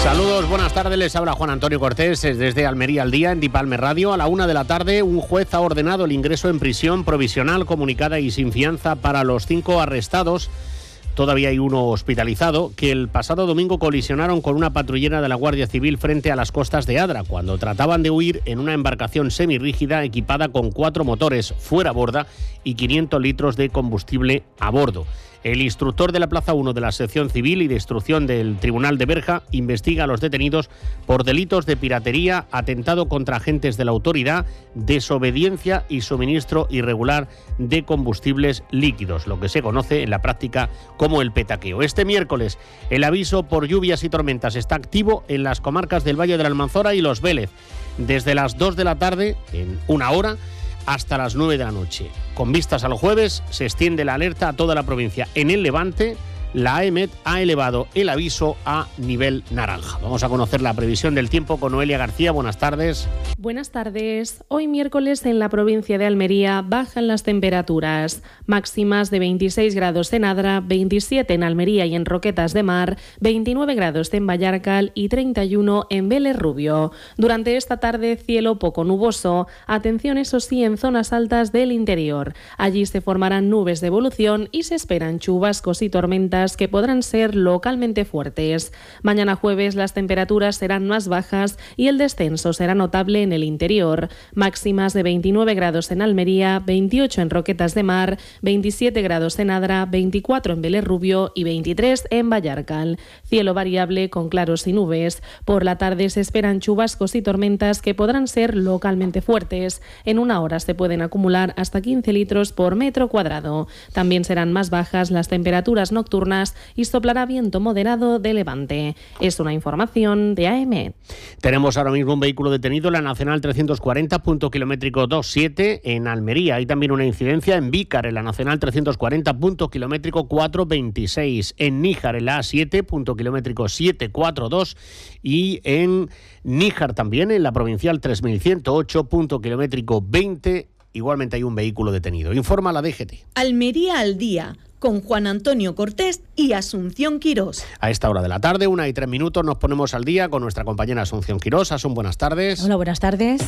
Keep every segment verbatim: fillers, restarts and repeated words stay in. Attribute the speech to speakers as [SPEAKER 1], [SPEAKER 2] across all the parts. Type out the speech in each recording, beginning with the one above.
[SPEAKER 1] Saludos, buenas tardes, les habla Juan Antonio Cortés desde Almería al Día en Dipalme Radio. A la una de la tarde, un juez ha ordenado el ingreso en prisión provisional, comunicada y sin fianza para los cinco arrestados. Todavía hay uno hospitalizado, que el pasado domingo colisionaron con una patrullera de la Guardia Civil frente a las costas de Adra, cuando trataban de huir en una embarcación semirrígida equipada con cuatro motores fuera borda y quinientos litros de combustible a bordo. El instructor de la Plaza uno de la Sección Civil y de Instrucción del Tribunal de Berja investiga a los detenidos por delitos de piratería, atentado contra agentes de la autoridad, desobediencia y suministro irregular de combustibles líquidos, lo que se conoce en la práctica como el petaqueo. Este miércoles, el aviso por lluvias y tormentas está activo en las comarcas del Valle de la Almanzora y Los Vélez, desde las dos de la tarde, en una hora, hasta las nueve de la noche. Con vistas al jueves, se extiende la alerta a toda la provincia. En el Levante, la AEMET ha elevado el aviso a nivel naranja. Vamos a conocer la previsión del tiempo con Noelia García. Buenas tardes.
[SPEAKER 2] Buenas tardes. Hoy miércoles en la provincia de Almería bajan las temperaturas. Máximas de veintiséis grados en Adra, veintisiete en Almería y en Roquetas de Mar, veintinueve grados en Vallarcal y treinta y uno en Vélez Rubio. Durante esta tarde, cielo poco nuboso. Atención, eso sí, en zonas altas del interior. Allí se formarán nubes de evolución y se esperan chubascos y tormentas que podrán ser localmente fuertes. Mañana jueves las temperaturas serán más bajas y el descenso será notable en el interior. Máximas de veintinueve grados en Almería, veintiocho en Roquetas de Mar, veintisiete grados en Adra, veinticuatro en Vélez Rubio y veintitrés en Vallarcal. Cielo variable con claros y nubes. Por la tarde se esperan chubascos y tormentas que podrán ser localmente fuertes. En una hora se pueden acumular hasta quince litros por metro cuadrado. También serán más bajas las temperaturas nocturnas y soplará viento moderado de levante. Es una información de A M.
[SPEAKER 1] Tenemos ahora mismo un vehículo detenido en la Nacional trescientos cuarenta, punto kilométrico dos siete en Almería. Hay también una incidencia en Vícar, en la Nacional trescientos cuarenta, punto kilométrico cuatrocientos veintiséis. En Níjar, en la A siete, punto kilométrico setecientos cuarenta y dos. Y en Níjar también, en la Provincial tres mil ciento ocho, punto kilométrico veinte. Igualmente hay un vehículo detenido. Informa la D G T.
[SPEAKER 3] Almería al Día, con Juan Antonio Cortés y Asunción Quirós.
[SPEAKER 1] A esta hora de la tarde, una y tres minutos, nos ponemos al día con nuestra compañera Asunción Quirós. Asun, buenas tardes.
[SPEAKER 4] Hola, buenas tardes.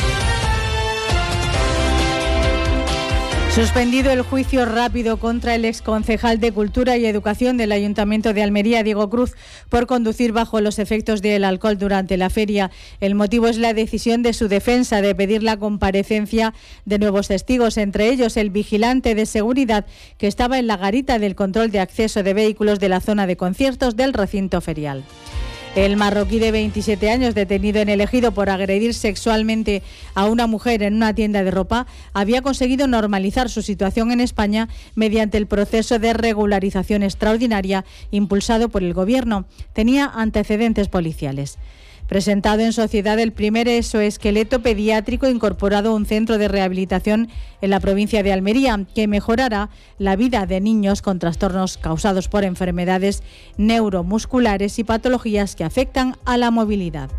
[SPEAKER 4] Suspendido el juicio rápido contra el exconcejal de Cultura y Educación del Ayuntamiento de Almería, Diego Cruz, por conducir bajo los efectos del alcohol durante la feria. El motivo es la decisión de su defensa de pedir la comparecencia de nuevos testigos, entre ellos el vigilante de seguridad que estaba en la garita del control de acceso de vehículos de la zona de conciertos del recinto ferial. El marroquí de veintisiete años, detenido en el Ejido por agredir sexualmente a una mujer en una tienda de ropa, había conseguido normalizar su situación en España mediante el proceso de regularización extraordinaria impulsado por el Gobierno. Tenía antecedentes policiales. Presentado en sociedad el primer exoesqueleto pediátrico incorporado a un centro de rehabilitación en la provincia de Almería, que mejorará la vida de niños con trastornos causados por enfermedades neuromusculares y patologías que afectan a la movilidad.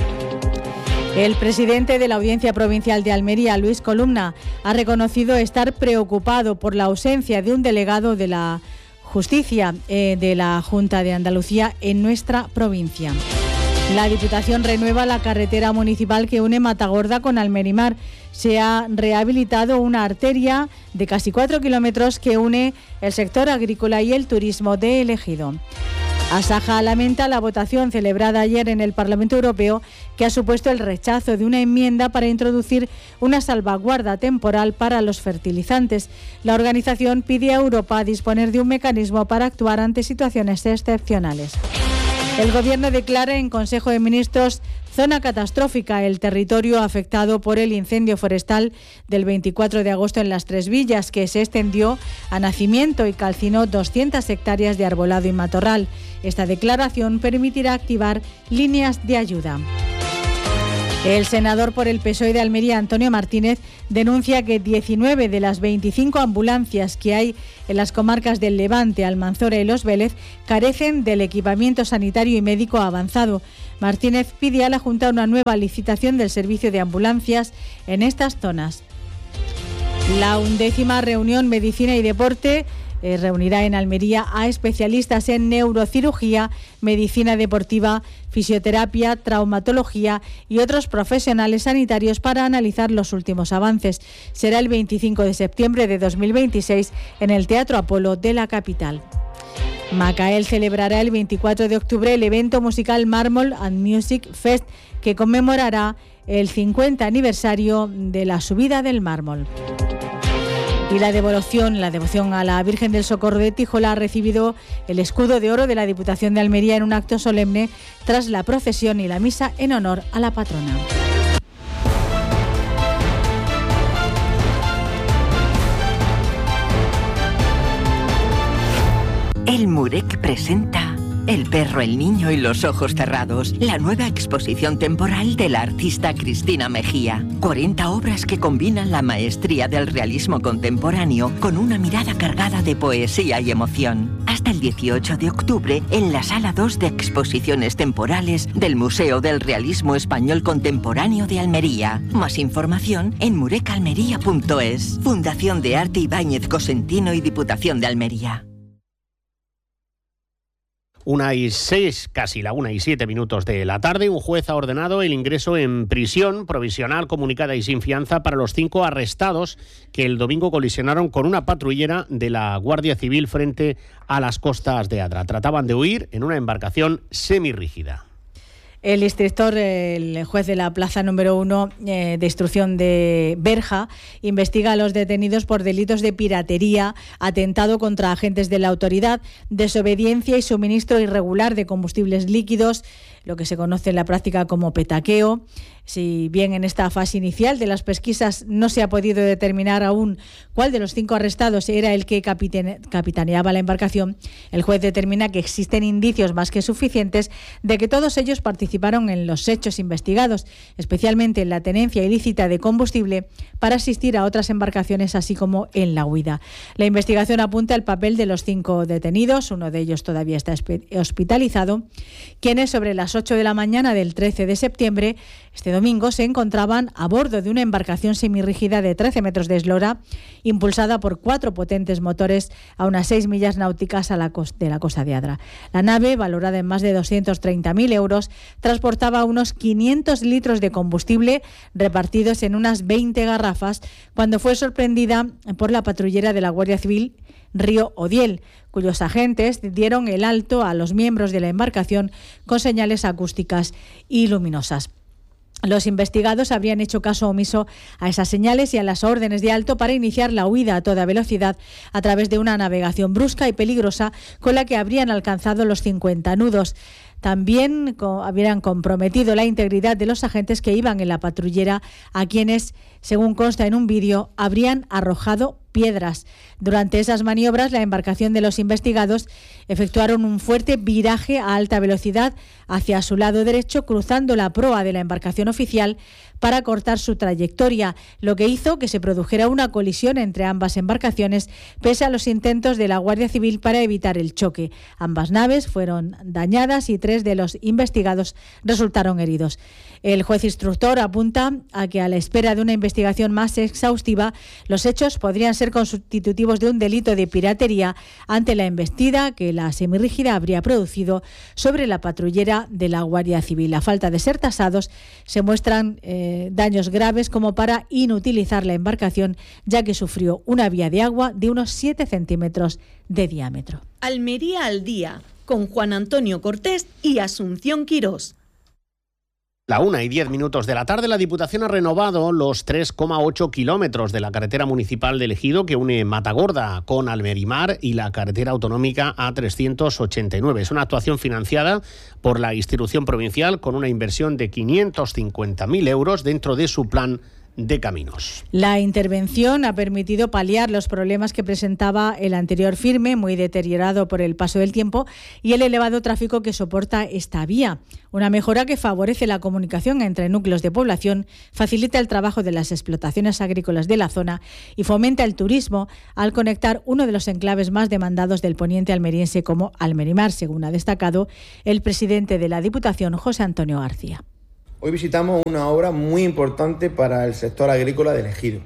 [SPEAKER 4] El presidente de la Audiencia Provincial de Almería, Luis Columna, ha reconocido estar preocupado por la ausencia de un delegado de la Justicia eh, de la Junta de Andalucía en nuestra provincia. La Diputación renueva la carretera municipal que une Matagorda con Almerimar. Se ha rehabilitado una arteria de casi cuatro kilómetros que une el sector agrícola y el turismo de El Ejido. Asaja lamenta la votación celebrada ayer en el Parlamento Europeo que ha supuesto el rechazo de una enmienda para introducir una salvaguarda temporal para los fertilizantes. La organización pide a Europa disponer de un mecanismo para actuar ante situaciones excepcionales. El Gobierno declara en Consejo de Ministros zona catastrófica el territorio afectado por el incendio forestal del veinticuatro de agosto en Las Tres Villas, que se extendió a Nacimiento y calcinó doscientas hectáreas de arbolado y matorral. Esta declaración permitirá activar líneas de ayuda. El senador por el P S O E de Almería, Antonio Martínez, denuncia que diecinueve de las veinticinco ambulancias que hay en las comarcas del Levante, Almanzora y Los Vélez carecen del equipamiento sanitario y médico avanzado. Martínez pide a la Junta una nueva licitación del servicio de ambulancias en estas zonas. La undécima reunión Medicina y Deporte eh, reunirá en Almería a especialistas en neurocirugía, medicina deportiva, fisioterapia, traumatología y otros profesionales sanitarios para analizar los últimos avances. Será el veinticinco de septiembre de dos mil veintiséis en el Teatro Apolo de la capital. Macael celebrará el veinticuatro de octubre el evento musical Mármol and Music Fest, que conmemorará el cincuenta aniversario de la subida del mármol. Y la devoción, la devoción a la Virgen del Socorro de Tíjola ha recibido el escudo de oro de la Diputación de Almería en un acto solemne tras la procesión y la misa en honor a la patrona.
[SPEAKER 5] El Murec presenta El perro, el niño y los ojos cerrados, la nueva exposición temporal de la artista Cristina Mejía. cuarenta obras que combinan la maestría del realismo contemporáneo con una mirada cargada de poesía y emoción. Hasta el dieciocho de octubre en la Sala dos de Exposiciones Temporales del Museo del Realismo Español Contemporáneo de Almería. Más información en murecalmería punto es. Fundación de Arte Ibáñez Cosentino y Diputación de Almería.
[SPEAKER 1] Una y seis, casi la una y siete minutos de la tarde, un juez ha ordenado el ingreso en prisión provisional, comunicada y sin fianza para los cinco arrestados que el domingo colisionaron con una patrullera de la Guardia Civil frente a las costas de Adra. Trataban de huir en una embarcación semirrígida.
[SPEAKER 4] El instructor, el juez de la plaza número uno eh, de instrucción de Berja, investiga a los detenidos por delitos de piratería, atentado contra agentes de la autoridad, desobediencia y suministro irregular de combustibles líquidos, lo que se conoce en la práctica como petaqueo. Si bien en esta fase inicial de las pesquisas no se ha podido determinar aún cuál de los cinco arrestados era el que capitane- capitaneaba la embarcación, el juez determina que existen indicios más que suficientes de que todos ellos participaron en los hechos investigados, especialmente en la tenencia ilícita de combustible para asistir a otras embarcaciones, así como en la huida. La investigación apunta al papel de los cinco detenidos, uno de ellos todavía está hospitalizado, quienes sobre las ocho de la mañana del trece de septiembre, este domingo, se encontraban a bordo de una embarcación semirrígida de trece metros de eslora, impulsada por cuatro potentes motores a unas seis millas náuticas a la costa de la costa de Adra. La nave, valorada en más de doscientos treinta mil euros, transportaba unos quinientos litros de combustible repartidos en unas veinte garrafas cuando fue sorprendida por la patrullera de la Guardia Civil Río Odiel, cuyos agentes dieron el alto a los miembros de la embarcación con señales acústicas y luminosas. Los investigados habrían hecho caso omiso a esas señales y a las órdenes de alto para iniciar la huida a toda velocidad a través de una navegación brusca y peligrosa con la que habrían alcanzado los cincuenta nudos. También habrían comprometido la integridad de los agentes que iban en la patrullera, a quienes, según consta en un vídeo, habrían arrojado piedras. Durante esas maniobras, la embarcación de los investigados efectuaron un fuerte viraje a alta velocidad hacia su lado derecho, cruzando la proa de la embarcación oficial para cortar su trayectoria, lo que hizo que se produjera una colisión entre ambas embarcaciones, pese a los intentos de la Guardia Civil para evitar el choque. Ambas naves fueron dañadas y tres de los investigados resultaron heridos. El juez instructor apunta a que, a la espera de una investigación más exhaustiva, los hechos podrían ser constitutivos de un delito de piratería ante la embestida que la semirrígida habría producido sobre la patrullera de la Guardia Civil. A falta de ser tasados, se muestran eh, daños graves como para inutilizar la embarcación, ya que sufrió una vía de agua de unos siete centímetros de diámetro.
[SPEAKER 3] Almería al día, con Juan Antonio Cortés y Asunción Quirós.
[SPEAKER 1] La una y diez minutos de la tarde, la Diputación ha renovado los tres coma ocho kilómetros de la carretera municipal de Ejido que une Matagorda con Almerimar y la carretera autonómica A trescientos ochenta y nueve. Es una actuación financiada por la institución provincial con una inversión de quinientos cincuenta mil euros dentro de su plan de caminos.
[SPEAKER 4] La intervención ha permitido paliar los problemas que presentaba el anterior firme, muy deteriorado por el paso del tiempo, y el elevado tráfico que soporta esta vía. Una mejora que favorece la comunicación entre núcleos de población, facilita el trabajo de las explotaciones agrícolas de la zona y fomenta el turismo al conectar uno de los enclaves más demandados del poniente almeriense como Almerimar, según ha destacado el presidente de la Diputación, José Antonio García.
[SPEAKER 6] Hoy visitamos una obra muy importante para el sector agrícola del Ejido,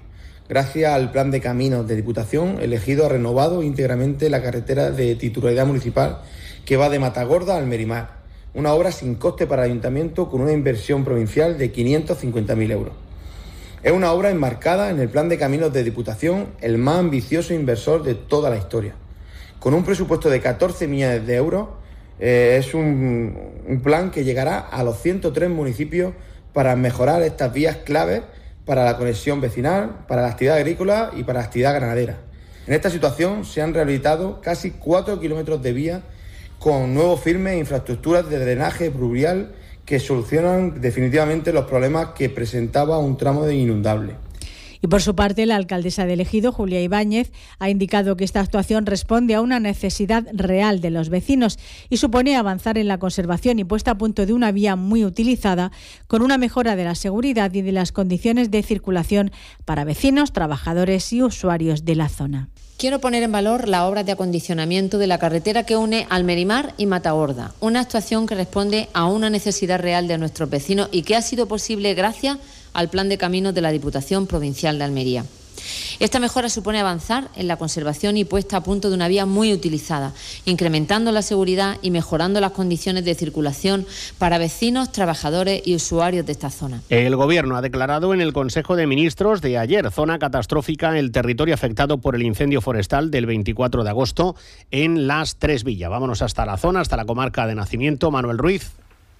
[SPEAKER 6] Gracias al plan de caminos de Diputación, el Ejido ha renovado íntegramente la carretera de titularidad municipal que va de Matagorda a Almerimar, una obra sin coste para el Ayuntamiento con una inversión provincial de quinientos cincuenta mil euros. Es una obra enmarcada en el plan de caminos de Diputación, el más ambicioso inversor de toda la historia. Con un presupuesto de catorce millones de euros, eh, es un, un plan que llegará a los ciento tres municipios para mejorar estas vías claves para la conexión vecinal, para la actividad agrícola y para la actividad ganadera. En esta situación se han rehabilitado casi cuatro kilómetros de vía con nuevos firmes e infraestructuras de drenaje pluvial que solucionan definitivamente los problemas que presentaba un tramo de inundable.
[SPEAKER 4] Y por su parte, la alcaldesa del Ejido, Julia Ibáñez, ha indicado que esta actuación responde a una necesidad real de los vecinos y supone avanzar en la conservación y puesta a punto de una vía muy utilizada con una mejora de la seguridad y de las condiciones de circulación para vecinos, trabajadores y usuarios de la zona.
[SPEAKER 7] Quiero poner en valor la obra de acondicionamiento de la carretera que une Almerimar y Matagorda, una actuación que responde a una necesidad real de nuestros vecinos y que ha sido posible gracias al Plan de Caminos de la Diputación Provincial de Almería. Esta mejora supone avanzar en la conservación y puesta a punto de una vía muy utilizada, incrementando la seguridad y mejorando las condiciones de circulación para vecinos, trabajadores y usuarios de esta zona.
[SPEAKER 1] El Gobierno ha declarado en el Consejo de Ministros de ayer zona catastrófica el territorio afectado por el incendio forestal del veinticuatro de agosto en Las Tres Villas. Vámonos hasta la zona, hasta la comarca de nacimiento. Manuel Ruiz.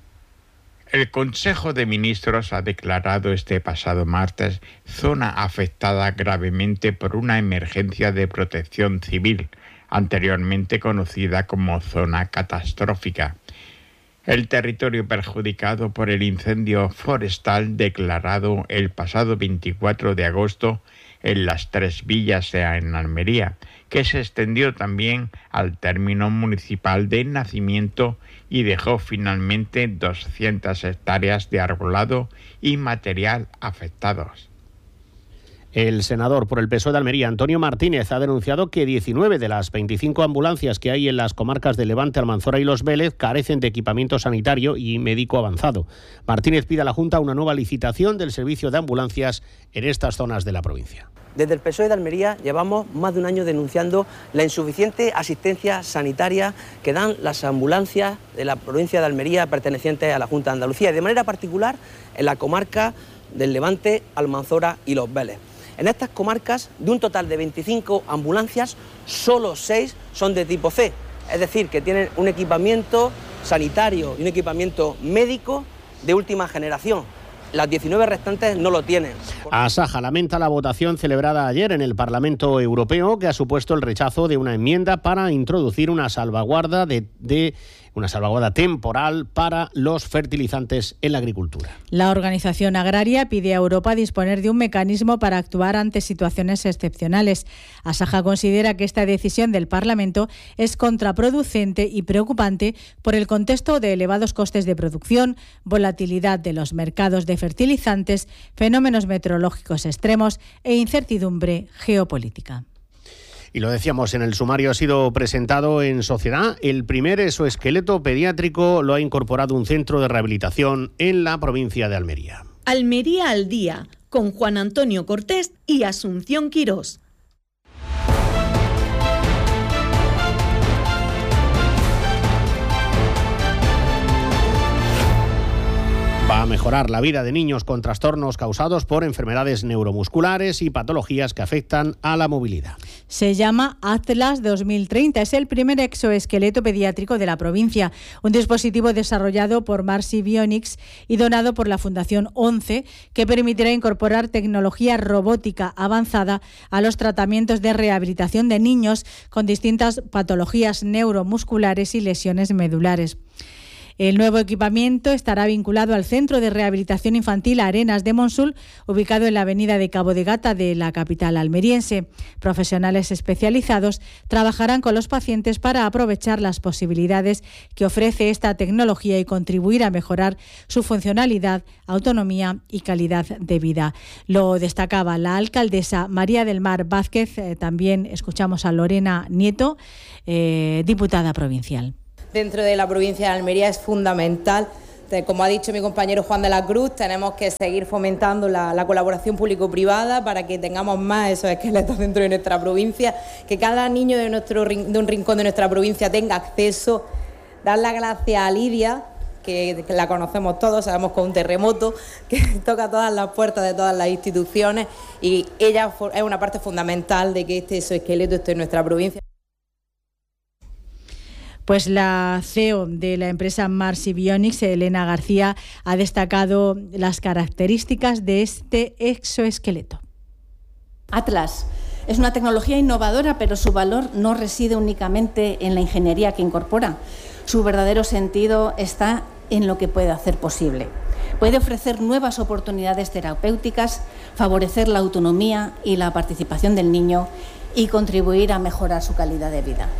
[SPEAKER 8] El Consejo de Ministros ha declarado este pasado martes zona afectada gravemente por una emergencia de protección civil, anteriormente conocida como zona catastrófica. El territorio perjudicado por el incendio forestal declarado el pasado veinticuatro de agosto en Las Tres Villas, en Almería, que se extendió también al término municipal de Nacimiento y dejó finalmente doscientas hectáreas de arbolado y material afectados.
[SPEAKER 1] El senador por el P S O E de Almería, Antonio Martínez, ha denunciado que diecinueve de las veinticinco ambulancias que hay en las comarcas de Levante, Almanzora y Los Vélez carecen de equipamiento sanitario y médico avanzado. Martínez pide a la Junta una nueva licitación del servicio de ambulancias en estas zonas de la provincia.
[SPEAKER 9] Desde el P S O E de Almería llevamos más de un año denunciando la insuficiente asistencia sanitaria que dan las ambulancias de la provincia de Almería pertenecientes a la Junta de Andalucía, y de manera particular en la comarca del Levante, Almanzora y Los Vélez. En estas comarcas, de un total de veinticinco ambulancias, solo seis son de tipo C, es decir, que tienen un equipamiento sanitario y un equipamiento médico de última generación. Las diecinueve restantes no lo tienen.
[SPEAKER 1] Asaja lamenta la votación celebrada ayer en el Parlamento Europeo, que ha supuesto el rechazo de una enmienda para introducir una salvaguarda de, de una salvaguarda temporal para los fertilizantes en la agricultura.
[SPEAKER 4] La organización agraria pide a Europa disponer de un mecanismo para actuar ante situaciones excepcionales. Asaja considera que esta decisión del Parlamento es contraproducente y preocupante por el contexto de elevados costes de producción, volatilidad de los mercados de fertilizantes, fenómenos meteorológicos extremos e incertidumbre geopolítica.
[SPEAKER 1] Y lo decíamos, en el sumario ha sido presentado en Sociedad. El primer exoesqueleto pediátrico lo ha incorporado un centro de rehabilitación en la provincia de Almería.
[SPEAKER 3] Almería al día, con Juan Antonio Cortés y Asunción Quirós.
[SPEAKER 1] Va a mejorar la vida de niños con trastornos causados por enfermedades neuromusculares y patologías que afectan a la movilidad.
[SPEAKER 4] Se llama Atlas dos mil treinta. Es el primer exoesqueleto pediátrico de la provincia, un dispositivo desarrollado por Marcy Bionics y donado por la Fundación ONCE, que permitirá incorporar tecnología robótica avanzada a los tratamientos de rehabilitación de niños con distintas patologías neuromusculares y lesiones medulares. El nuevo equipamiento estará vinculado al Centro de Rehabilitación Infantil Arenas de Monsul, ubicado en la avenida de Cabo de Gata de la capital almeriense. Profesionales especializados trabajarán con los pacientes para aprovechar las posibilidades que ofrece esta tecnología y contribuir a mejorar su funcionalidad, autonomía y calidad de vida. Lo destacaba la alcaldesa María del Mar Vázquez. Eh, también escuchamos a Lorena Nieto, eh, diputada provincial.
[SPEAKER 10] Dentro de la provincia de Almería es fundamental Como ha dicho mi compañero Juan de la Cruz, tenemos que seguir fomentando la, la colaboración público-privada para que tengamos más esos esqueletos dentro de nuestra provincia, que cada niño de, nuestro, de un rincón de nuestra provincia tenga acceso. Dar las gracias a Lidia, que, que la conocemos todos, sabemos que es un terremoto, que toca todas las puertas de todas las instituciones, y ella es una parte fundamental de que este exoesqueleto esté en nuestra provincia.
[SPEAKER 4] Pues la C E O de la empresa Marsi Bionics, Elena García, ha destacado las características de este exoesqueleto.
[SPEAKER 11] Atlas es una tecnología innovadora, pero su valor no reside únicamente en la ingeniería que incorpora. Su verdadero sentido está en lo que puede hacer posible. Puede ofrecer nuevas oportunidades terapéuticas, favorecer la autonomía y la participación del niño y contribuir a mejorar su calidad de vida.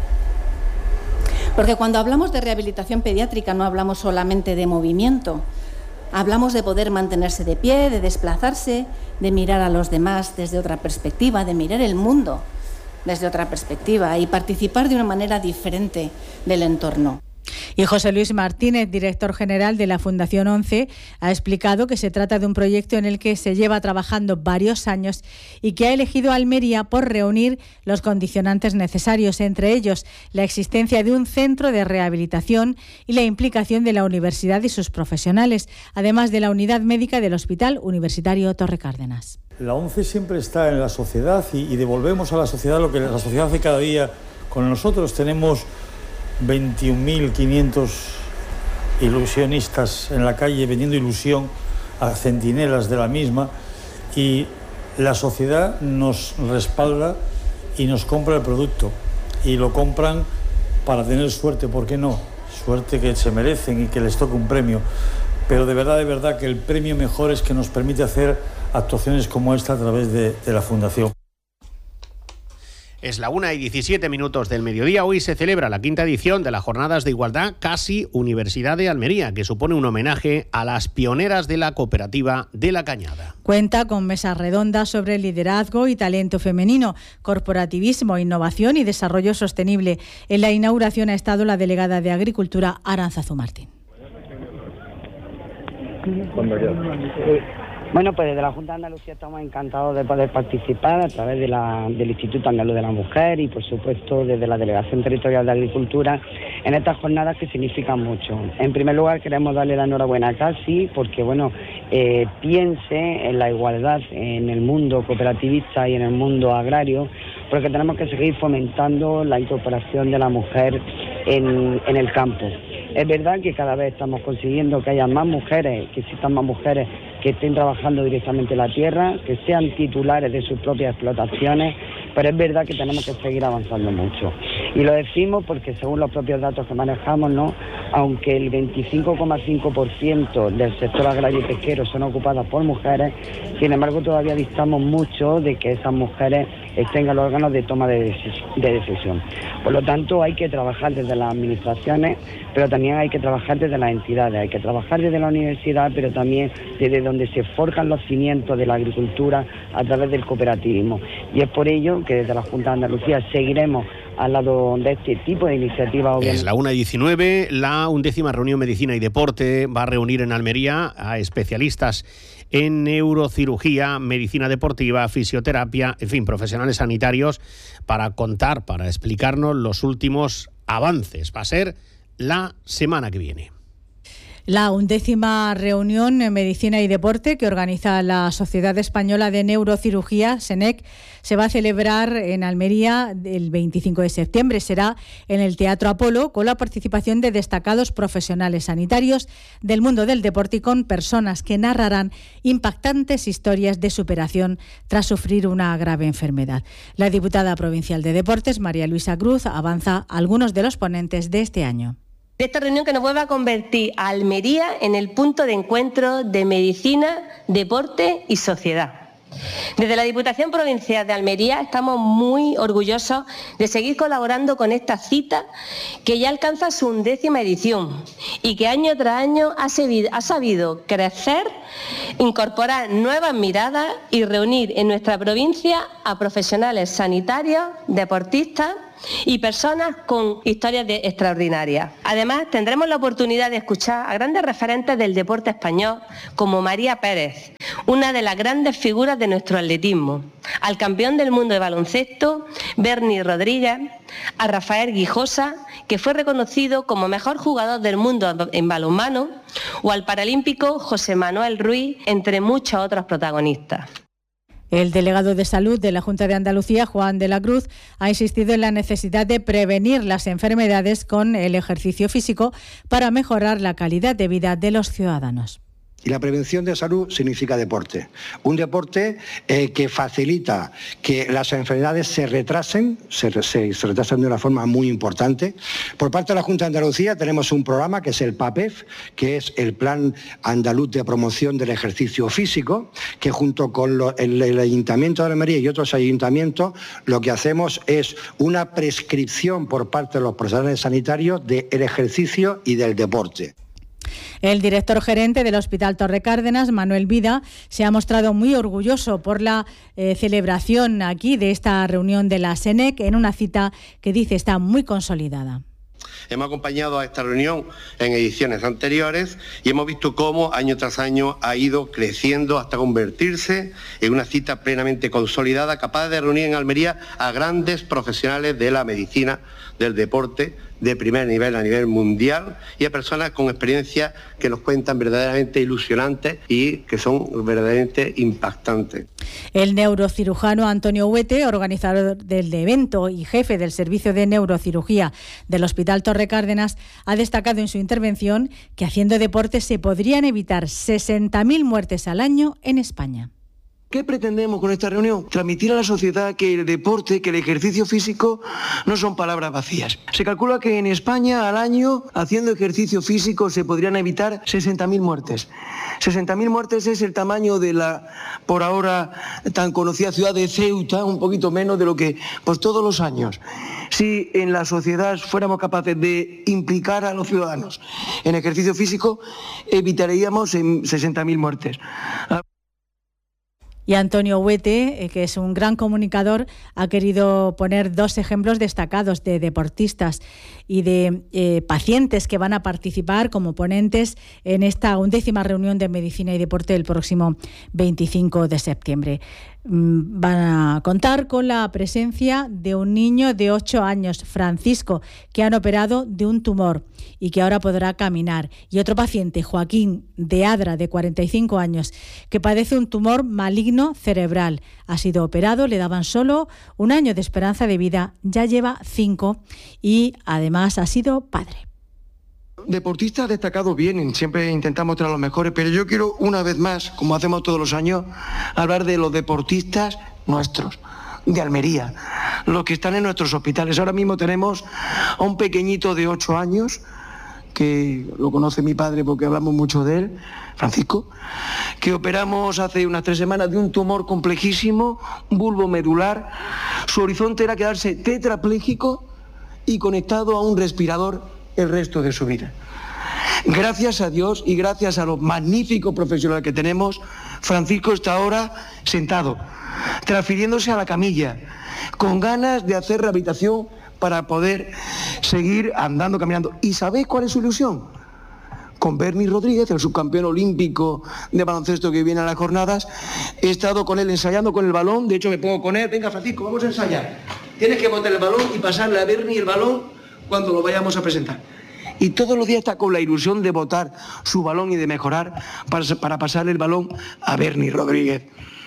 [SPEAKER 11] Porque cuando hablamos de rehabilitación pediátrica no hablamos solamente de movimiento, hablamos de poder mantenerse de pie, de desplazarse, de mirar a los demás desde otra perspectiva, de mirar el mundo desde otra perspectiva y participar de una manera diferente del entorno.
[SPEAKER 4] Y José Luis Martínez, director general de la Fundación ONCE, ha explicado que se trata de un proyecto en el que se lleva trabajando varios años y que ha elegido Almería por reunir los condicionantes necesarios, entre ellos la existencia de un centro de rehabilitación y la implicación de la universidad y sus profesionales, además de la unidad médica del Hospital Universitario Torre Cárdenas.
[SPEAKER 12] La ONCE siempre está en la sociedad y, y devolvemos a la sociedad lo que la sociedad hace cada día con nosotros. Tenemos veintiún mil quinientos ilusionistas en la calle vendiendo ilusión a centinelas de la misma, y la sociedad nos respalda y nos compra el producto, y lo compran para tener suerte, ¿por qué no? Suerte que se merecen y que les toque un premio, pero de verdad, de verdad que el premio mejor es que nos permite hacer actuaciones como esta a través de, de la Fundación.
[SPEAKER 1] Es la una y diecisiete minutos del mediodía. Hoy se celebra la quinta edición de las Jornadas de Igualdad CASI Universidad de Almería, que supone un homenaje a las pioneras de la cooperativa de La Cañada.
[SPEAKER 4] Cuenta con mesas redondas sobre liderazgo y talento femenino, corporativismo, innovación y desarrollo sostenible. En la inauguración ha estado la delegada de Agricultura, Arantzazu Martín.
[SPEAKER 13] Bueno, pues desde la Junta de Andalucía estamos encantados de poder participar a través de la, del Instituto Andaluz de la Mujer y, por supuesto, desde la Delegación Territorial de Agricultura en estas jornadas que significan mucho. En primer lugar, queremos darle la enhorabuena a CASI porque, bueno, eh, piense en la igualdad en el mundo cooperativista y en el mundo agrario, porque tenemos que seguir fomentando la incorporación de la mujer en, en el campo. Es verdad que cada vez estamos consiguiendo que haya más mujeres, que existan más mujeres que estén trabajando directamente en la tierra, que sean titulares de sus propias explotaciones, pero es verdad que tenemos que seguir avanzando mucho. Y lo decimos porque según los propios datos que manejamos, ¿no?, aunque el veinticinco coma cinco por ciento del sector agrario y pesquero son ocupadas por mujeres, sin embargo todavía distamos mucho de que esas mujeres estén en los órganos de toma de, decis- de decisión. Por lo tanto, hay que trabajar desde las administraciones, pero también hay que trabajar desde las entidades, hay que trabajar desde la universidad, pero también desde donde se forjan los cimientos de la agricultura a través del cooperativismo. Y es por ello que desde la Junta de Andalucía seguiremos al lado de este tipo de iniciativas. Obviamente.
[SPEAKER 1] Es la una y diecinueve, la undécima reunión Medicina y Deporte va a reunir en Almería a especialistas en neurocirugía, medicina deportiva, fisioterapia, en fin, profesionales sanitarios, para contar, para explicarnos los últimos avances. Va a ser la semana que viene.
[SPEAKER 4] La undécima reunión en Medicina y Deporte que organiza la Sociedad Española de Neurocirugía, SENEC, se va a celebrar en Almería el veinticinco de septiembre. Será en el Teatro Apolo, con la participación de destacados profesionales sanitarios del mundo del deporte y con personas que narrarán impactantes historias de superación tras sufrir una grave enfermedad. La diputada provincial de Deportes, María Luisa Cruz, avanza algunos de los ponentes de este año.
[SPEAKER 14] De esta reunión que nos vuelve a convertir a Almería en el punto de encuentro de medicina, deporte y sociedad. Desde la Diputación Provincial de Almería estamos muy orgullosos de seguir colaborando con esta cita que ya alcanza su undécima edición y que año tras año ha sabido, ha sabido crecer, incorporar nuevas miradas y reunir en nuestra provincia a profesionales sanitarios, deportistas, y personas con historias de extraordinarias. Además, tendremos la oportunidad de escuchar a grandes referentes del deporte español como María Pérez, una de las grandes figuras de nuestro atletismo, al campeón del mundo de baloncesto, Bernie Rodríguez, a Rafael Guijosa, que fue reconocido como mejor jugador del mundo en balonmano, o al paralímpico José Manuel Ruiz, entre muchos otros protagonistas.
[SPEAKER 4] El delegado de Salud de la Junta de Andalucía, Juan de la Cruz, ha insistido en la necesidad de prevenir las enfermedades con el ejercicio físico para mejorar la calidad de vida de los ciudadanos.
[SPEAKER 15] Y la prevención de salud significa deporte. Un deporte eh, que facilita que las enfermedades se retrasen, se, se, se retrasan de una forma muy importante. Por parte de la Junta de Andalucía tenemos un programa que es el PAPEF, que es el Plan Andaluz de Promoción del Ejercicio Físico, que junto con lo, el, el Ayuntamiento de Almería y otros ayuntamientos lo que hacemos es una prescripción por parte de los profesionales sanitarios del ejercicio y del deporte.
[SPEAKER 4] El director gerente del Hospital Torre Cárdenas, Manuel Vida, se ha mostrado muy orgulloso por la eh, celebración aquí de esta reunión de la SENEC en una cita que dice está muy consolidada.
[SPEAKER 16] Hemos acompañado a esta reunión en ediciones anteriores y hemos visto cómo año tras año ha ido creciendo hasta convertirse en una cita plenamente consolidada, capaz de reunir en Almería a grandes profesionales de la medicina, del deporte, de primer nivel a nivel mundial, y a personas con experiencias que nos cuentan verdaderamente ilusionantes y que son verdaderamente impactantes.
[SPEAKER 4] El neurocirujano Antonio Huete, organizador del evento y jefe del servicio de neurocirugía del Hospital Torre Cárdenas, ha destacado en su intervención que haciendo deporte se podrían evitar sesenta mil muertes al año en España.
[SPEAKER 17] ¿Qué pretendemos con esta reunión? Transmitir a la sociedad que el deporte, que el ejercicio físico no son palabras vacías. Se calcula que en España al año, haciendo ejercicio físico, se podrían evitar sesenta mil muertes. sesenta mil muertes es el tamaño de la, por ahora, tan conocida ciudad de Ceuta, un poquito menos de lo que, pues todos los años. Si en la sociedad fuéramos capaces de implicar a los ciudadanos en ejercicio físico, evitaríamos sesenta mil muertes.
[SPEAKER 4] Y Antonio Huete, que es un gran comunicador, ha querido poner dos ejemplos destacados de deportistas y de eh, pacientes que van a participar como ponentes en esta undécima reunión de Medicina y Deporte el próximo veinticinco de septiembre. Van a contar con la presencia de un niño de ocho años, Francisco, que han operado de un tumor y que ahora podrá caminar. Y otro paciente, Joaquín de Adra, de cuarenta y cinco años, que padece un tumor maligno cerebral. Ha sido operado, le daban solo un año de esperanza de vida, ya lleva cinco y además ha sido padre.
[SPEAKER 17] Deportistas destacados vienen, siempre intentamos traer a los mejores, pero yo quiero una vez más, como hacemos todos los años, hablar de los deportistas nuestros, de Almería, los que están en nuestros hospitales. Ahora mismo tenemos a un pequeñito de ocho años, que lo conoce mi padre porque hablamos mucho de él, Francisco, que operamos hace unas tres semanas de un tumor complejísimo, bulbo medular. Su horizonte era quedarse tetrapléjico y conectado a un respirador el resto de su vida. Gracias a Dios y gracias a los magníficos profesionales que tenemos, Francisco está ahora sentado, transfiriéndose a la camilla, con ganas de hacer rehabilitación para poder seguir andando, caminando. ¿Y sabéis cuál es su ilusión? Con Bernie Rodríguez, el subcampeón olímpico de baloncesto que viene a las jornadas, he estado con él ensayando con el balón. De hecho me pongo con él, venga Francisco, vamos a ensayar. Tienes que botar el balón y pasarle a Bernie el balón cuando lo vayamos a presentar. Y todos los días está con la ilusión de botar su balón y de mejorar para, para pasarle el balón a Bernie Rodríguez.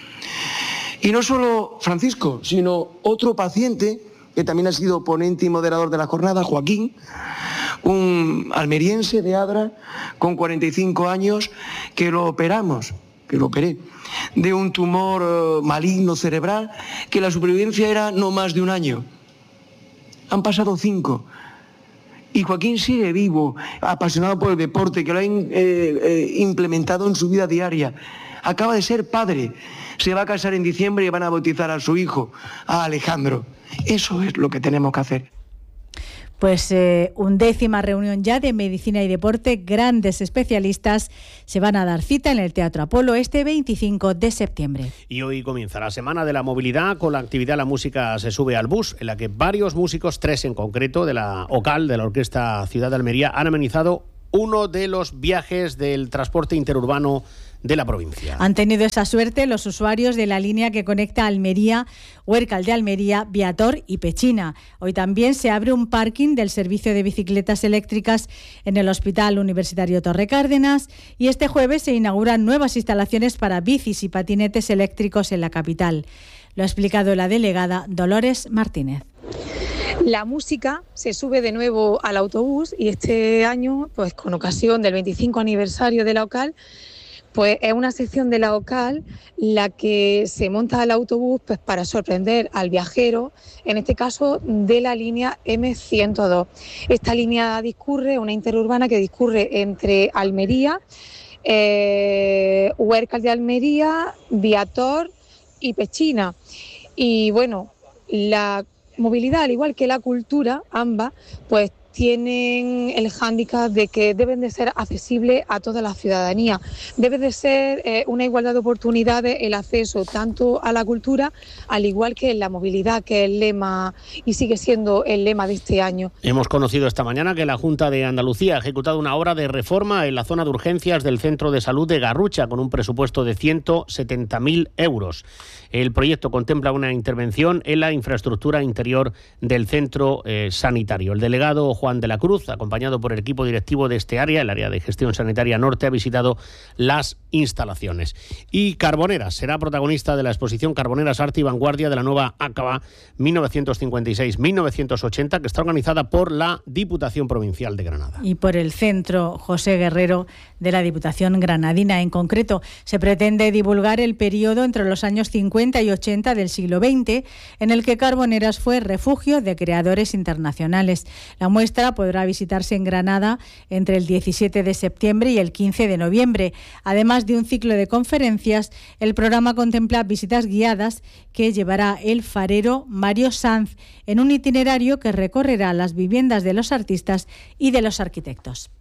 [SPEAKER 17] Y no solo Francisco, sino otro paciente que también ha sido ponente y moderador de la jornada, Joaquín, un almeriense de Adra con cuarenta y cinco años, que lo operamos, que lo operé, de un tumor maligno cerebral, que la supervivencia era no más de un año. Han pasado cinco. Y Joaquín sigue vivo, apasionado por el deporte, que lo ha eh, eh, implementado en su vida diaria. Acaba de ser padre, se va a casar en diciembre y van a bautizar a su hijo, a Alejandro. Eso es lo que tenemos que hacer.
[SPEAKER 4] Pues eh, undécima reunión ya de Medicina y Deporte. Grandes especialistas se van a dar cita en el Teatro Apolo este veinticinco de septiembre.
[SPEAKER 1] Y hoy comienza la Semana de la Movilidad con la actividad La Música se sube al bus, en la que varios músicos, tres en concreto, de la OCAL, de la Orquesta Ciudad de Almería, han amenizado uno de los viajes del transporte interurbano de la provincia.
[SPEAKER 4] Han tenido esa suerte los usuarios de la línea que conecta Almería, Huércal de Almería, Viator y Pechina. Hoy también se abre un parking del servicio de bicicletas eléctricas en el Hospital Universitario Torre Cárdenas y este jueves se inauguran nuevas instalaciones para bicis y patinetes eléctricos en la capital. Lo ha explicado la delegada Dolores Martínez.
[SPEAKER 18] La música se sube de nuevo al autobús y este año, pues con ocasión del veinticinco aniversario de la OCAL, pues es una sección de la OCAL la que se monta al autobús pues para sorprender al viajero, en este caso de la línea eme ciento dos. Esta línea discurre, una interurbana que discurre entre Almería, eh, Huércal de Almería, Viator y Pechina. Y bueno, la movilidad, al igual que la cultura, ambas, pues tienen el hándicap de que deben de ser accesibles a toda la ciudadanía. Debe de ser eh, una igualdad de oportunidades el acceso tanto a la cultura, al igual que en la movilidad, que es el lema y sigue siendo el lema de este año.
[SPEAKER 1] Hemos conocido esta mañana que la Junta de Andalucía ha ejecutado una obra de reforma en la zona de urgencias del Centro de Salud de Garrucha con un presupuesto de ciento setenta mil euros. El proyecto contempla una intervención en la infraestructura interior del centro eh, sanitario. El delegado Juan de la Cruz, acompañado por el equipo directivo de este área, el área de gestión sanitaria norte, ha visitado las instalaciones. Y Carboneras será protagonista de la exposición Carboneras Arte y Vanguardia de la nueva ACABA mil novecientos cincuenta y seis mil novecientos ochenta, que está organizada por la Diputación Provincial de Granada.
[SPEAKER 4] Y por el Centro José Guerrero de la Diputación Granadina. En concreto, se pretende divulgar el periodo entre los años cincuenta y ochenta del siglo veinte, en el que Carboneras fue refugio de creadores internacionales. La muestra podrá visitarse en Granada entre el diecisiete de septiembre y el quince de noviembre. Además de un ciclo de conferencias, el programa contempla visitas guiadas que llevará el farero Mario Sanz en un itinerario que recorrerá las viviendas de los artistas y de los arquitectos.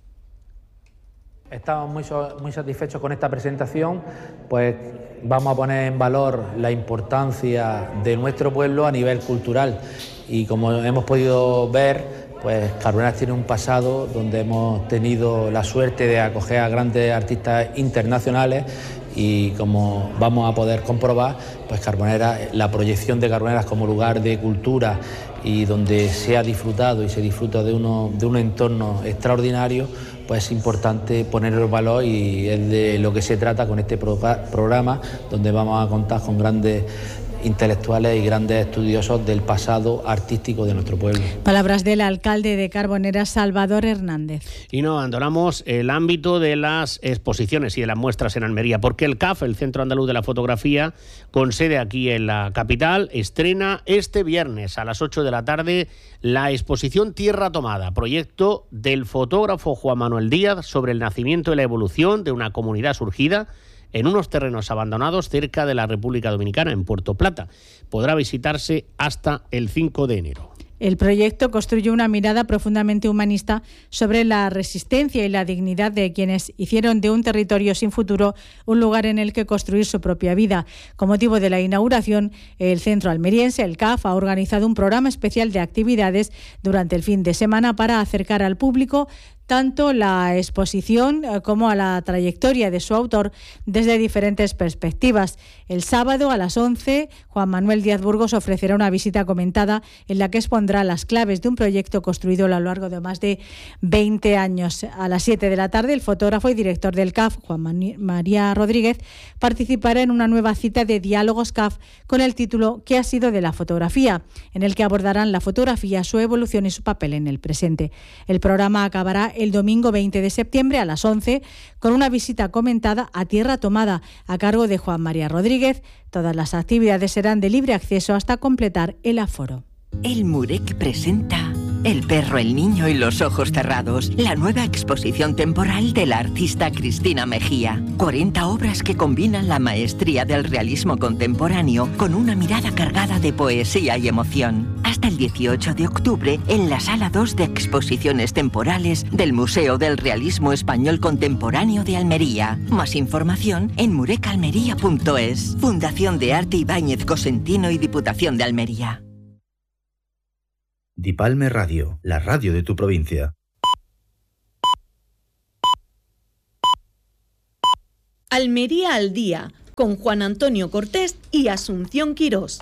[SPEAKER 19] Estamos muy, muy satisfechos con esta presentación, pues vamos a poner en valor la importancia de nuestro pueblo a nivel cultural y como hemos podido ver, pues Carboneras tiene un pasado donde hemos tenido la suerte de acoger a grandes artistas internacionales y como vamos a poder comprobar, pues Carboneras, la proyección de Carboneras como lugar de cultura y donde se ha disfrutado y se disfruta de, uno, de un entorno extraordinario, pues es importante ponerlo en valor y es de lo que se trata con este pro- programa, donde vamos a contar con grandes intelectuales y grandes estudiosos del pasado artístico de nuestro pueblo.
[SPEAKER 4] Palabras del alcalde de Carboneras, Salvador Hernández.
[SPEAKER 1] Y no abandonamos el ámbito de las exposiciones y de las muestras en Almería, porque el C A F, el Centro Andaluz de la Fotografía, con sede aquí en la capital, estrena este viernes a las ocho de la tarde la exposición Tierra Tomada, proyecto del fotógrafo Juan Manuel Díaz sobre el nacimiento y la evolución de una comunidad surgida en unos terrenos abandonados cerca de la República Dominicana, en Puerto Plata. Podrá visitarse hasta el cinco de enero.
[SPEAKER 4] El proyecto construye una mirada profundamente humanista sobre la resistencia y la dignidad de quienes hicieron de un territorio sin futuro un lugar en el que construir su propia vida. Con motivo de la inauguración, el Centro Almeriense, el C A F, ha organizado un programa especial de actividades durante el fin de semana para acercar al público tanto la exposición como a la trayectoria de su autor desde diferentes perspectivas. El sábado a las once, Juan Manuel Díaz Burgos ofrecerá una visita comentada en la que expondrá las claves de un proyecto construido a lo largo de más de veinte años. A las siete de la tarde, el fotógrafo y director del C A F, Juan María Rodríguez, participará en una nueva cita de Diálogos C A F con el título ¿Qué ha sido de la fotografía?, en el que abordarán la fotografía, su evolución y su papel en el presente. El programa acabará el domingo veinte de septiembre a las once con una visita comentada a Tierra Tomada a cargo de Juan María Rodríguez. Todas las actividades serán de libre acceso hasta completar el aforo.
[SPEAKER 5] El MUREC presenta El perro, el niño y los ojos cerrados. La nueva exposición temporal de la artista Cristina Mejía. cuarenta obras que combinan la maestría del realismo contemporáneo con una mirada cargada de poesía y emoción. Hasta el dieciocho de octubre en la Sala dos de Exposiciones Temporales del Museo del Realismo Español Contemporáneo de Almería. Más información en murecalmería punto es. Fundación de Arte Ibáñez Cosentino y Diputación de Almería.
[SPEAKER 20] Dipalme Radio, la radio de tu provincia.
[SPEAKER 3] Almería al día, con Juan Antonio Cortés y Asunción Quirós.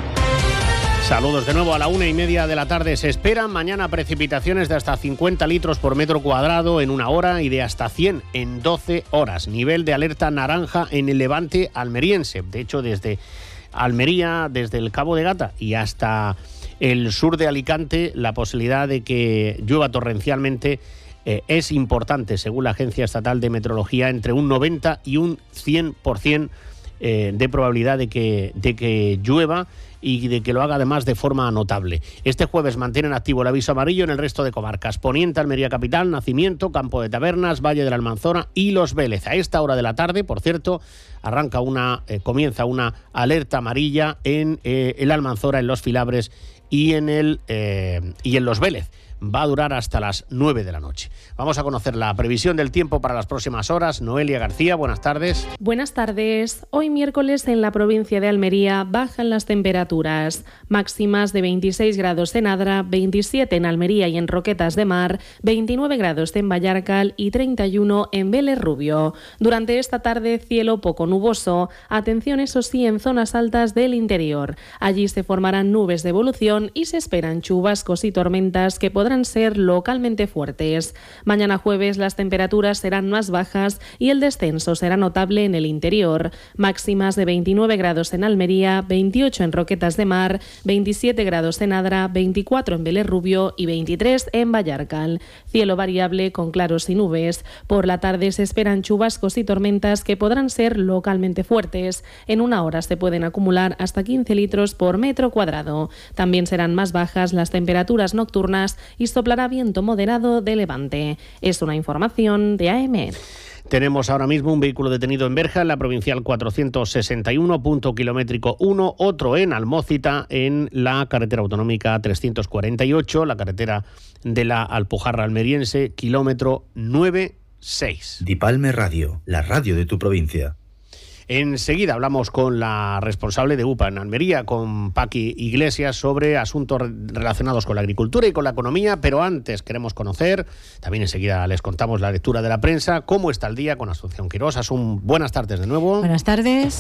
[SPEAKER 1] Saludos de nuevo a la una y media de la tarde. Se esperan mañana precipitaciones de hasta cincuenta litros por metro cuadrado en una hora y de hasta cien en doce horas. Nivel de alerta naranja en el levante almeriense. De hecho, desde Almería, desde el Cabo de Gata y hasta el sur de Alicante, la posibilidad de que llueva torrencialmente eh, es importante, según la Agencia Estatal de Meteorología, entre un noventa y un cien por ciento eh, de probabilidad de que, de que llueva y de que lo haga además de forma notable. Este jueves mantienen activo el aviso amarillo en el resto de comarcas: Poniente, Almería Capital, Nacimiento, Campo de Tabernas, Valle de la Almanzora y Los Vélez. A esta hora de la tarde, por cierto, arranca una, eh, comienza una alerta amarilla en eh, el Almanzora, en Los Filabres y en el eh, y en Los Vélez. Va a durar hasta las nueve de la noche. Vamos a conocer la previsión del tiempo para las próximas horas. Noelia García, buenas tardes.
[SPEAKER 2] Buenas tardes. Hoy miércoles en la provincia de Almería bajan las temperaturas. Máximas de veintiséis grados en Adra, veintisiete en Almería y en Roquetas de Mar, veintinueve grados en Vallarcal y treinta y uno en Vélez Rubio. Durante esta tarde, cielo poco nuboso. Atención, eso sí, en zonas altas del interior. Allí se formarán nubes de evolución y se esperan chubascos y tormentas que podrán ser localmente fuertes. Mañana jueves las temperaturas serán más bajas y el descenso será notable en el interior. Máximas de veintinueve grados en Almería, veintiocho en Roquetas de Mar, veintisiete grados en Adra, veinticuatro en Vélez Rubio y veintitrés en Vallarcal. Cielo variable con claros y nubes. Por la tarde se esperan chubascos y tormentas que podrán ser localmente fuertes. En una hora se pueden acumular hasta quince litros por metro cuadrado. También serán más bajas las temperaturas nocturnas y soplará viento moderado de levante. Es una información de A M.
[SPEAKER 1] Tenemos ahora mismo un vehículo detenido en Berja, en la provincial cuatrocientos sesenta y uno, punto kilométrico uno, otro en Almócita, en la carretera autonómica trescientos cuarenta y ocho, la carretera de la Alpujarra almeriense, kilómetro noventa y seis.
[SPEAKER 20] Dipalme Radio, la radio de tu provincia.
[SPEAKER 1] Enseguida hablamos con la responsable de U P A en Almería, con Paqui Iglesias, sobre asuntos relacionados con la agricultura y con la economía, pero antes queremos conocer, también enseguida les contamos la lectura de la prensa, cómo está el día con Asunción Quirós. Asun, buenas tardes de nuevo.
[SPEAKER 4] Buenas tardes.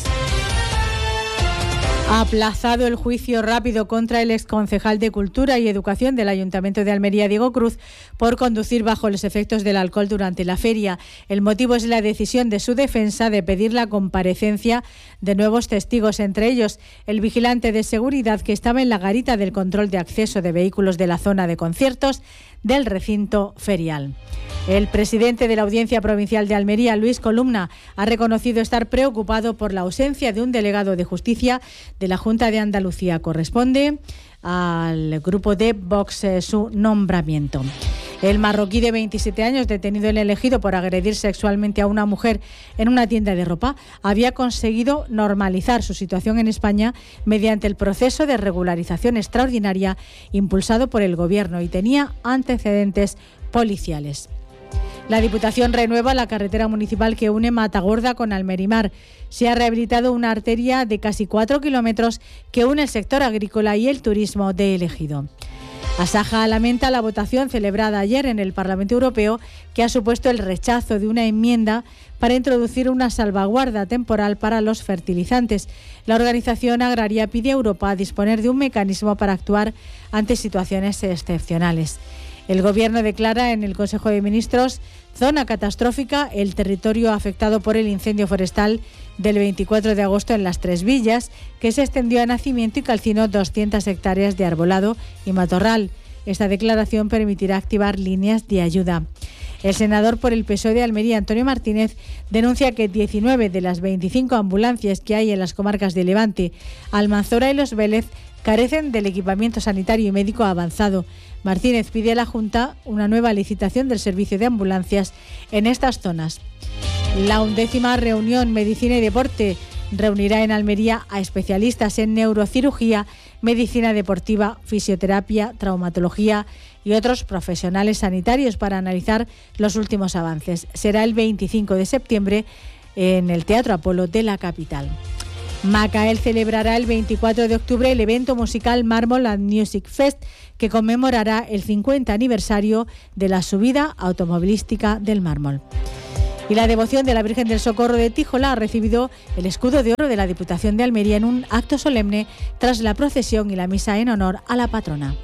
[SPEAKER 4] Ha aplazado el juicio rápido contra el exconcejal de Cultura y Educación del Ayuntamiento de Almería, Diego Cruz, por conducir bajo los efectos del alcohol durante la feria. El motivo es la decisión de su defensa de pedir la comparecencia de nuevos testigos, entre ellos el vigilante de seguridad que estaba en la garita del control de acceso de vehículos de la zona de conciertos del recinto ferial. El presidente de la Audiencia Provincial de Almería, Luis Columna, ha reconocido estar preocupado por la ausencia de un delegado de justicia de la Junta de Andalucía. Corresponde al grupo de Vox eh, su nombramiento. El marroquí de veintisiete años, detenido en el Ejido por agredir sexualmente a una mujer en una tienda de ropa, había conseguido normalizar su situación en España mediante el proceso de regularización extraordinaria impulsado por el Gobierno y tenía antecedentes policiales. La Diputación renueva la carretera municipal que une Matagorda con Almerimar. Se ha rehabilitado una arteria de casi cuatro kilómetros que une el sector agrícola y el turismo de El Ejido. Asaja lamenta la votación celebrada ayer en el Parlamento Europeo que ha supuesto el rechazo de una enmienda para introducir una salvaguarda temporal para los fertilizantes. La organización agraria pide a Europa disponer de un mecanismo para actuar ante situaciones excepcionales. El Gobierno declara en el Consejo de Ministros zona catastrófica el territorio afectado por el incendio forestal del veinticuatro de agosto en Las Tres Villas, que se extendió a Nacimiento y calcinó doscientas hectáreas de arbolado y matorral. Esta declaración permitirá activar líneas de ayuda. El senador por el P S O E de Almería, Antonio Martínez, denuncia que diecinueve de las veinticinco ambulancias que hay en las comarcas de Levante, Almanzora y Los Vélez carecen del equipamiento sanitario y médico avanzado. Martínez pide a la Junta una nueva licitación del servicio de ambulancias en estas zonas. La undécima reunión Medicina y Deporte reunirá en Almería a especialistas en neurocirugía, medicina deportiva, fisioterapia, traumatología y otros profesionales sanitarios para analizar los últimos avances. Será el veinticinco de septiembre en el Teatro Apolo de la capital. Macael celebrará el veinticuatro de octubre el evento musical Mármol and Music Fest, que conmemorará el cincuenta aniversario de la subida automovilística del mármol. Y la devoción de la Virgen del Socorro de Tíjola ha recibido el escudo de oro de la Diputación de Almería en un acto solemne tras la procesión y la misa en honor a la patrona.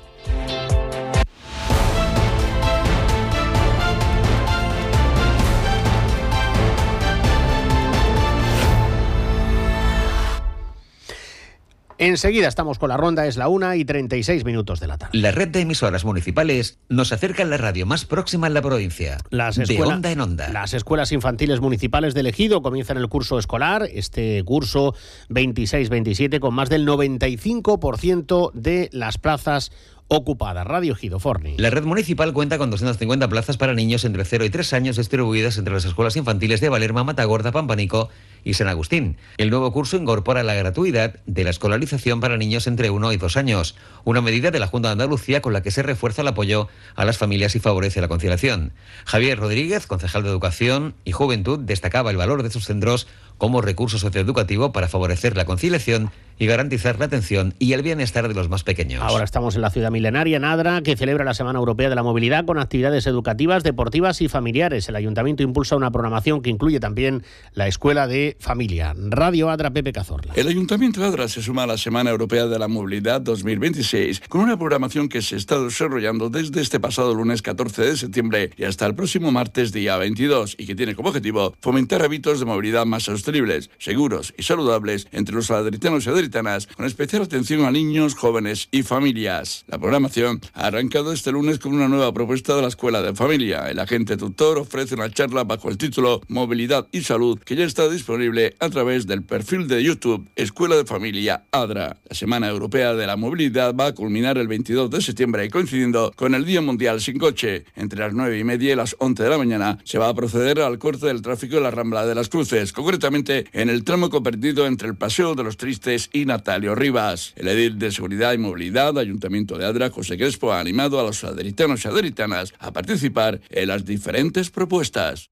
[SPEAKER 1] Enseguida estamos con la ronda, es la una y treinta y seis minutos de la tarde.
[SPEAKER 21] La red de emisoras municipales nos acerca a la radio más próxima en la provincia.
[SPEAKER 1] Las
[SPEAKER 21] de
[SPEAKER 1] escuela,
[SPEAKER 21] onda en onda.
[SPEAKER 1] Las escuelas infantiles municipales de Ejido comienzan el curso escolar, este curso veintiséis veintisiete, con más del noventa y cinco por ciento de las plazas ocupada. Radio Ejido, Forni.
[SPEAKER 21] La red municipal cuenta con doscientas cincuenta plazas para niños entre cero y tres años distribuidas entre las escuelas infantiles de Valerma, Matagorda, Pampanico y San Agustín. El nuevo curso incorpora la gratuidad de la escolarización para niños entre uno y dos años, una medida de la Junta de Andalucía con la que se refuerza el apoyo a las familias y favorece la conciliación. Javier Rodríguez, concejal de Educación y Juventud, destacaba el valor de estos centros como recurso socioeducativo para favorecer la conciliación y garantizar la atención y el bienestar de los más pequeños.
[SPEAKER 1] Ahora estamos en la ciudad milenaria, en Adra, que celebra la Semana Europea de la Movilidad con actividades educativas, deportivas y familiares. El Ayuntamiento impulsa una programación que incluye también la Escuela de Familia. Radio Adra, Pepe Cazorla.
[SPEAKER 22] El Ayuntamiento de Adra se suma a la Semana Europea de la Movilidad dos mil veintiséis con una programación que se está desarrollando desde este pasado lunes catorce de septiembre y hasta el próximo martes día veintidós y que tiene como objetivo fomentar hábitos de movilidad más sostenibles, seguros y saludables entre los adritanos y adritanas, con especial atención a niños, jóvenes y familias. La programación ha arrancado este lunes con una nueva propuesta de la Escuela de Familia. El agente tutor ofrece una charla bajo el título Movilidad y Salud, que ya está disponible a través del perfil de YouTube Escuela de Familia Adra. La Semana Europea de la Movilidad va a culminar el veintidós de septiembre, coincidiendo con el Día Mundial sin Coche. Entre las nueve y media y las once de la mañana se va a proceder al corte del tráfico de la Rambla de las Cruces, concretamente en el tramo compartido entre el Paseo de los Tristes y Natalio Rivas. El edil de Seguridad y Movilidad, Ayuntamiento de Adra, José Crespo, ha animado a los adritanos y adritanas a participar en las diferentes propuestas.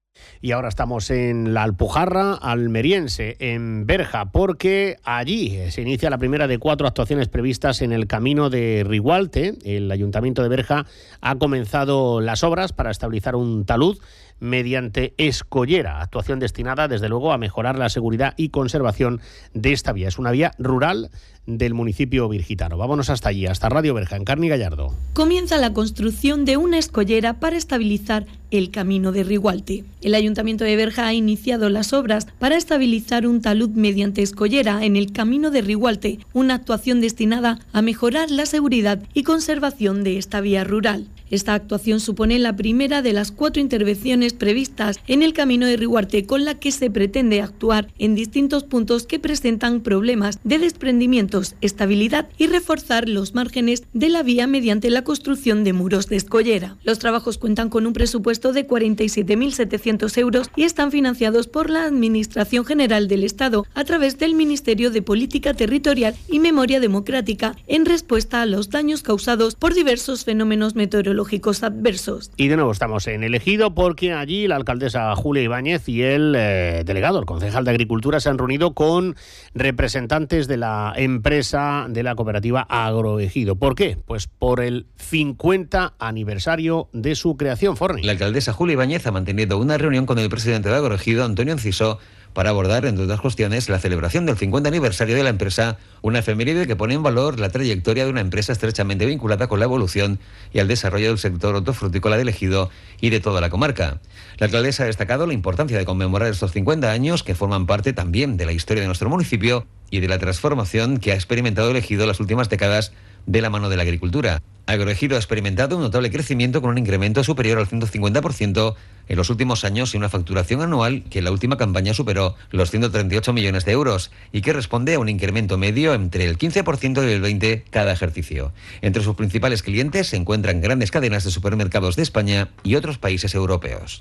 [SPEAKER 1] Y ahora estamos en la Alpujarra almeriense, en Berja, porque allí se inicia la primera de cuatro actuaciones previstas en el camino de Rigualte. El Ayuntamiento de Berja ha comenzado las obras para estabilizar un talud mediante escollera, actuación destinada desde luego a mejorar la seguridad y conservación de esta vía. Es una vía rural del municipio virgitano. Vámonos hasta allí, hasta Radio Berja, en Carni Gallardo.
[SPEAKER 23] Comienza la construcción de una escollera para estabilizar el camino de Rigualte. El Ayuntamiento de Berja ha iniciado las obras para estabilizar un talud mediante escollera en el camino de Rigualte, una actuación destinada a mejorar la seguridad y conservación de esta vía rural. Esta actuación supone la primera de las cuatro intervenciones previstas en el camino de Rigualte, con la que se pretende actuar en distintos puntos que presentan problemas de desprendimientos, estabilidad y reforzar los márgenes de la vía mediante la construcción de muros de escollera. Los trabajos cuentan con un presupuesto de cuarenta y siete mil setecientos euros y están financiados por la Administración General del Estado a través del Ministerio de Política Territorial y Memoria Democrática, en respuesta a los daños causados por diversos fenómenos meteorológicos adversos.
[SPEAKER 1] Y de nuevo estamos en el Ejido, porque allí la alcaldesa Julia Ibáñez y el eh, delegado, el concejal de Agricultura, se han reunido con representantes de la empresa de la cooperativa Agroejido. ¿Por qué? Pues por el cincuenta aniversario de su creación, Forni.
[SPEAKER 21] La alcaldesa Julia Ibáñez ha mantenido una reunión con el presidente de Agroejido, Antonio Enciso, para abordar, entre otras cuestiones, la celebración del cincuenta aniversario de la empresa, una efeméride que pone en valor la trayectoria de una empresa estrechamente vinculada con la evolución y al desarrollo del sector hortofrutícola del Ejido y de toda la comarca. La alcaldesa ha destacado la importancia de conmemorar estos cincuenta años, que forman parte también de la historia de nuestro municipio y de la transformación que ha experimentado el Ejido en las últimas décadas de la mano de la agricultura. Agroejido ha experimentado un notable crecimiento con un incremento superior al ciento cincuenta por ciento en los últimos años y una facturación anual que en la última campaña superó los ciento treinta y ocho millones de euros y que responde a un incremento medio entre el quince por ciento y el veinte por ciento cada ejercicio. Entre sus principales clientes se encuentran grandes cadenas de supermercados de España y otros países europeos.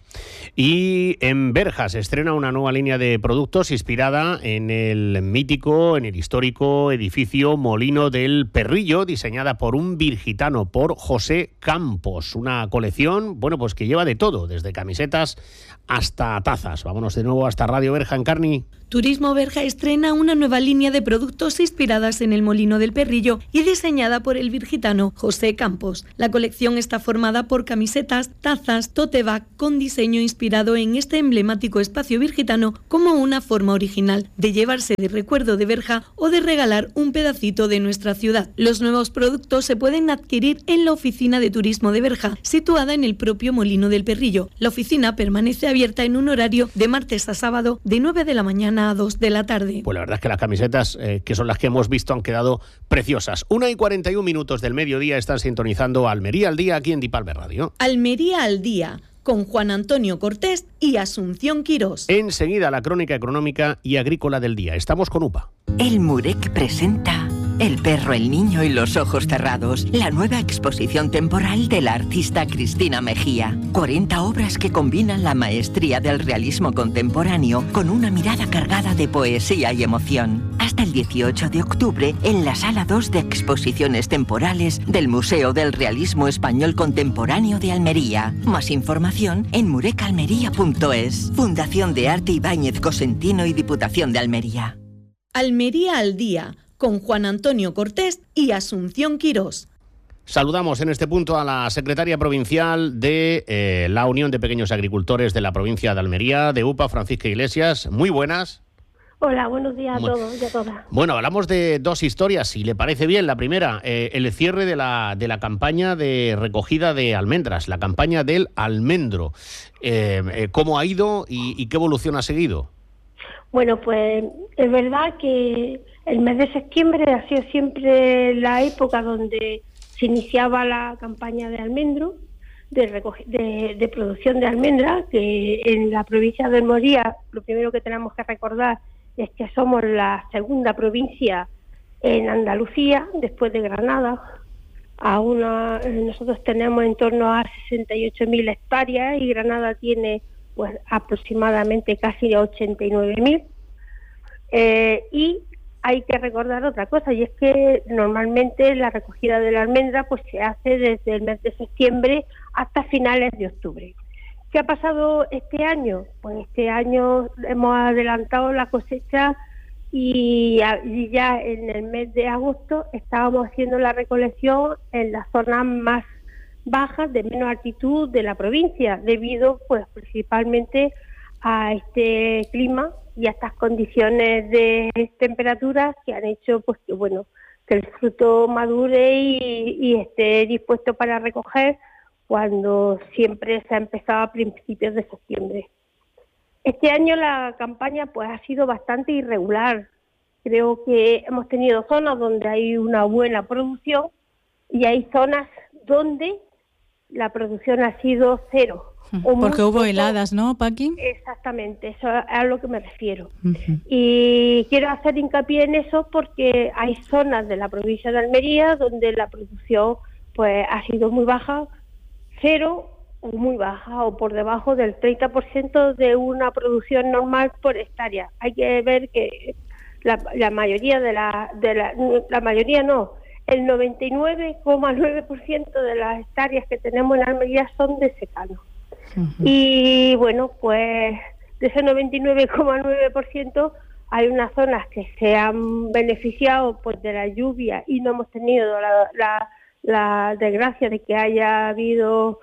[SPEAKER 1] Y en Berja se estrena una nueva línea de productos inspirada en el mítico, en el histórico edificio Molino del Perrillo, diseñada por un virgitano, por José Campos. Una colección, bueno, pues que lleva de todo, desde camisetas hasta tazas. Vámonos de nuevo hasta Radio Berja, Encarni.
[SPEAKER 23] Turismo Berja estrena una nueva línea de productos inspiradas en el Molino del Perrillo y diseñada por el virgitano José Campos. La colección está formada por camisetas, tazas, tote bag con diseño inspirado en este emblemático espacio virgitano como una forma original de llevarse de recuerdo de Berja o de regalar un pedacito de nuestra ciudad. Los nuevos productos se pueden adquirir en la oficina de turismo de Berja, situada en el propio Molino del Perrillo. La oficina permanece abierta en un horario de martes a sábado de nueve de la mañana a dos de la tarde.
[SPEAKER 1] Pues la verdad es que las camisetas, eh, que son las que hemos visto, han quedado preciosas. Una y cuarenta y un minutos del mediodía, están sintonizando Almería al Día aquí en Dipalme Radio.
[SPEAKER 3] Almería al Día, con Juan Antonio Cortés y Asunción Quirós.
[SPEAKER 1] Enseguida la crónica económica y agrícola del día. Estamos con U P A.
[SPEAKER 5] El Murek presenta El perro, el niño y los ojos cerrados, la nueva exposición temporal de la artista Cristina Mejía. cuarenta obras que combinan la maestría del realismo contemporáneo con una mirada cargada de poesía y emoción. Hasta el dieciocho de octubre en la Sala dos de Exposiciones Temporales del Museo del Realismo Español Contemporáneo de Almería. Más información en murecalmería punto es. Fundación de Arte Ibáñez Cosentino y Diputación de Almería.
[SPEAKER 3] Almería al Día, con Juan Antonio Cortés y Asunción Quirós.
[SPEAKER 1] Saludamos en este punto a la secretaria provincial de eh, la Unión de Pequeños Agricultores de la provincia de Almería, de U P A, Francisca Iglesias. Muy buenas.
[SPEAKER 6] Hola, buenos días a
[SPEAKER 1] bueno,
[SPEAKER 6] todos y a todas.
[SPEAKER 1] Bueno, hablamos de dos historias, si le parece bien. La primera, eh, el cierre de la, de la campaña de recogida de almendras, la campaña del almendro. Eh, eh, ¿Cómo ha ido y, y qué evolución ha seguido?
[SPEAKER 6] Bueno, pues es verdad que el mes de septiembre ha sido siempre la época donde se iniciaba la campaña de almendro, de, recoge, de, de producción de almendras, que en la provincia de Almería lo primero que tenemos que recordar es que somos la segunda provincia en Andalucía, después de Granada. A una, nosotros tenemos en torno a sesenta y ocho mil hectáreas y Granada tiene pues aproximadamente casi ochenta y nueve mil. Eh, y hay que recordar otra cosa, y es que normalmente la recogida de la almendra pues se hace desde el mes de septiembre hasta finales de octubre. ¿Qué ha pasado este año? Pues este año hemos adelantado la cosecha y, y ya en el mes de agosto estábamos haciendo la recolección en las zonas más bajas, de menos altitud de la provincia, debido pues principalmente a este clima y a estas condiciones de temperaturas que han hecho pues que bueno que el fruto madure y, y esté dispuesto para recoger cuando siempre se ha empezado a principios de septiembre. Este año la campaña pues ha sido bastante irregular. Creo que hemos tenido zonas donde hay una buena producción y hay zonas donde la producción ha sido cero.
[SPEAKER 4] Porque hubo heladas, ¿no, Paqui?
[SPEAKER 6] Exactamente, eso es a lo que me refiero.
[SPEAKER 4] Uh-huh.
[SPEAKER 6] Y quiero hacer hincapié en eso porque hay zonas de la provincia de Almería donde la producción pues ha sido muy baja, cero o muy baja, o por debajo del treinta por ciento de una producción normal por hectárea. Hay que ver que la, la mayoría de la, de la, la mayoría no, el noventa y nueve coma nueve por ciento de las hectáreas que tenemos en Almería son de secano. Uh-huh. Y bueno, pues de ese noventa y nueve coma nueve por ciento hay unas zonas que se han beneficiado pues de la lluvia y no hemos tenido la, la, la desgracia de que haya habido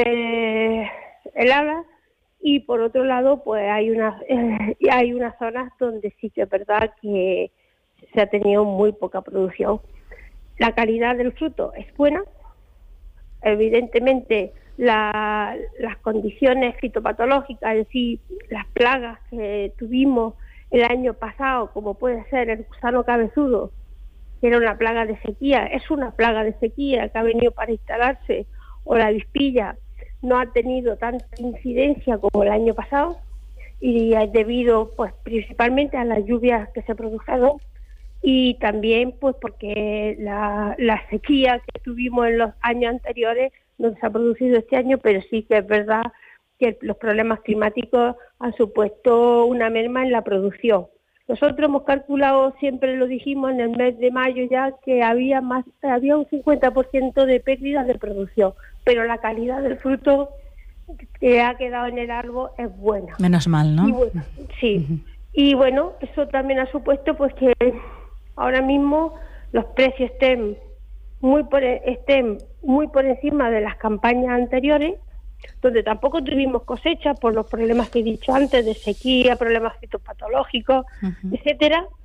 [SPEAKER 6] eh, heladas, y por otro lado pues hay unas eh, hay unas zonas donde sí que es verdad que se ha tenido muy poca producción. La calidad del fruto es buena, evidentemente la, las condiciones fitopatológicas, es decir, las plagas que tuvimos el año pasado, como puede ser el gusano cabezudo, que era una plaga de sequía, es una plaga de sequía que ha venido para instalarse, o la avispilla no ha tenido tanta incidencia como el año pasado, y es debido pues principalmente a las lluvias que se produjeron, y también pues porque la, la sequía que tuvimos en los años anteriores no se ha producido este año, pero sí que es verdad que los problemas climáticos han supuesto una merma en la producción. Nosotros hemos calculado, siempre lo dijimos en el mes de mayo ya, que había más, había un cincuenta por ciento de pérdidas de producción, pero la calidad del fruto que ha quedado en el árbol es buena.
[SPEAKER 4] Menos mal, ¿no?
[SPEAKER 6] Y bueno, sí. Uh-huh. Y bueno, eso también ha supuesto pues que ahora mismo los precios estén muy por, estén muy por encima de las campañas anteriores, donde tampoco tuvimos cosecha por los problemas que he dicho antes, de sequía, problemas fitopatológicos, uh-huh. etcétera,